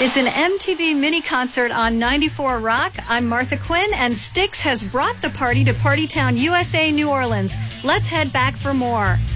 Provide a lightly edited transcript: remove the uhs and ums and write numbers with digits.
It's an MTV mini concert on 94 Rock. I'm Martha Quinn, and Styx has brought the party to Partytown, USA, New Orleans. Let's head back for more.